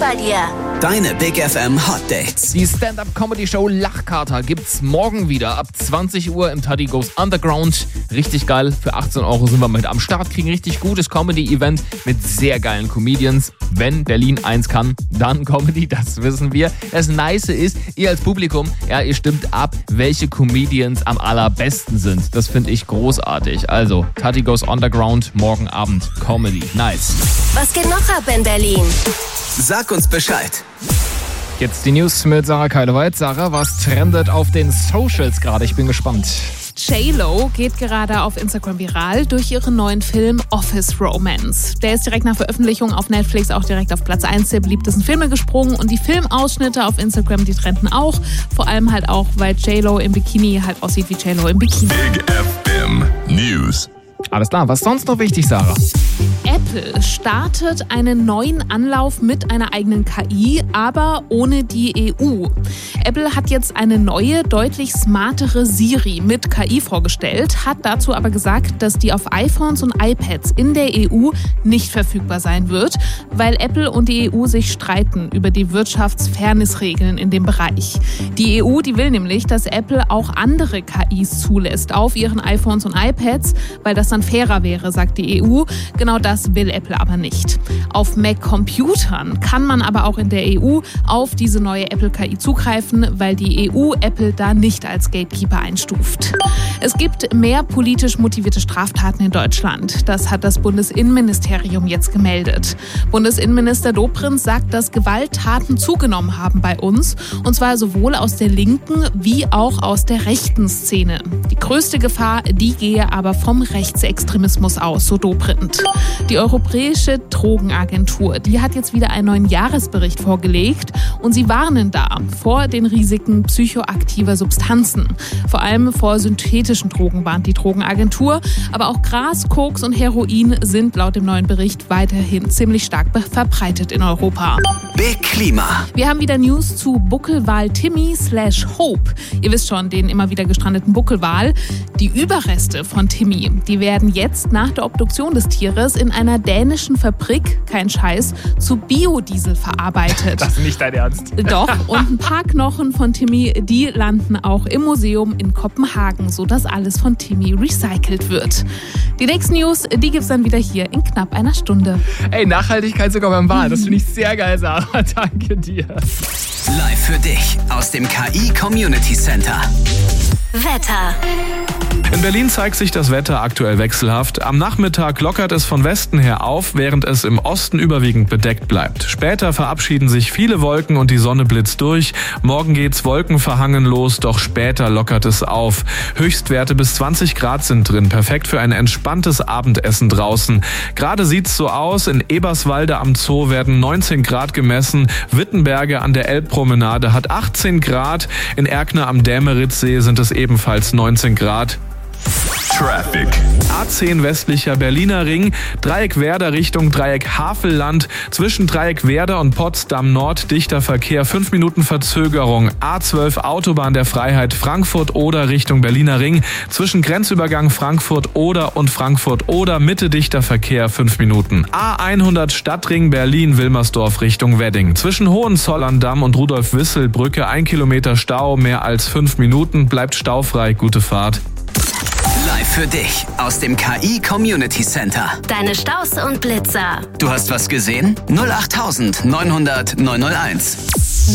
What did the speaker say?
bei dir. Deine Big FM Hot Dates. Die Stand-Up-Comedy-Show Lachkater gibt's morgen wieder ab 20 Uhr im Teddy Goes Underground. Richtig geil. Für 18 € sind wir mit am Start, kriegen richtig gutes Comedy-Event mit sehr geilen Comedians. Wenn Berlin eins kann, dann Comedy, das wissen wir. Das Nice ist, ihr als Publikum, ihr stimmt ab, welche Comedians am allerbesten sind. Das finde ich großartig. Also, Teddy Goes Underground, morgen Abend, Comedy. Nice. Was geht noch ab in Berlin? Sag uns Bescheid. Jetzt die News mit Sarah Keileweit. Sarah, was trendet auf den Socials gerade? Ich bin gespannt. J.Lo geht gerade auf Instagram viral durch ihren neuen Film Office Romance. Der ist direkt nach Veröffentlichung auf Netflix auch direkt auf Platz 1 der beliebtesten Filme gesprungen und die Filmausschnitte auf Instagram, die trenden auch. Vor allem halt auch, weil J.Lo im Bikini halt aussieht wie J.Lo im Bikini. Big FM News. Alles klar, was ist sonst noch wichtig, Sarah? Apple startet einen neuen Anlauf mit einer eigenen KI, aber ohne die EU. Apple hat jetzt eine neue, deutlich smartere Siri mit KI vorgestellt, hat dazu aber gesagt, dass die auf iPhones und iPads in der EU nicht verfügbar sein wird, weil Apple und die EU sich streiten über die Wirtschaftsfairnessregeln in dem Bereich. Die EU, die will nämlich, dass Apple auch andere KIs zulässt auf ihren iPhones und iPads, weil das dann fairer wäre, sagt die EU. Genau das will Apple aber nicht. Auf Mac-Computern kann man aber auch in der EU auf diese neue Apple-KI zugreifen, weil die EU Apple da nicht als Gatekeeper einstuft. Es gibt mehr politisch motivierte Straftaten in Deutschland. Das hat das Bundesinnenministerium jetzt gemeldet. Bundesinnenminister Dobrindt sagt, dass Gewalttaten zugenommen haben bei uns, und zwar sowohl aus der linken wie auch aus der rechten Szene. Die größte Gefahr, die gehe aber vom Rechtsextremismus aus, so Dobrindt. Die Europäische Drogenagentur, die hat jetzt wieder einen neuen Jahresbericht vorgelegt und sie warnen da vor den Risiken psychoaktiver Substanzen. Vor allem vor synthetischen Drogen warnt die Drogenagentur, aber auch Gras, Koks und Heroin sind laut dem neuen Bericht weiterhin ziemlich stark verbreitet in Europa. Big Klima. Wir haben wieder News zu Buckelwal Timmy /Hope. Ihr wisst schon, den immer wieder gestrandeten Buckelwal. Die Überreste von Timmy, die werden jetzt nach der Obduktion des Tieres in einer dänischen Fabrik, kein Scheiß, zu Biodiesel verarbeitet. Das ist nicht dein Ernst. Doch, und ein paar Knochen von Timmy, die landen auch im Museum in Kopenhagen, sodass alles von Timmy recycelt wird. Die nächsten News, die gibt's dann wieder hier in knapp einer Stunde. Ey, Nachhaltigkeit sogar beim Wal, das finde ich sehr geil, Sarah. Danke dir. Live für dich aus dem KI Community Center. Wetter. In Berlin zeigt sich das Wetter aktuell wechselhaft. Am Nachmittag lockert es von Westen her auf, während es im Osten überwiegend bedeckt bleibt. Später verabschieden sich viele Wolken und die Sonne blitzt durch. Morgen geht's wolkenverhangen los, doch später lockert es auf. Höchstwerte bis 20 Grad sind drin, perfekt für ein entspanntes Abendessen draußen. Gerade sieht's so aus, in Eberswalde am Zoo werden 19 Grad gemessen, Wittenberge an der Elbpromenade hat 18 Grad, in Erkner am Dämeritzsee sind es ebenfalls 19 Grad. Traffic. A10 westlicher Berliner Ring, Dreieck Werder Richtung Dreieck Havelland, zwischen Dreieck Werder und Potsdam Nord dichter Verkehr, 5 Minuten Verzögerung. A12 Autobahn der Freiheit Frankfurt-Oder Richtung Berliner Ring, zwischen Grenzübergang Frankfurt-Oder und Frankfurt-Oder Mitte dichter Verkehr, 5 Minuten. A100 Stadtring Berlin-Wilmersdorf Richtung Wedding, zwischen Hohenzollern-Damm und Rudolf-Wissel-Brücke 1 Kilometer Stau, mehr als 5 Minuten, bleibt staufrei, gute Fahrt. Live für dich aus dem KI Community Center. Deine Staus und Blitzer. Du hast was gesehen? 08900 901.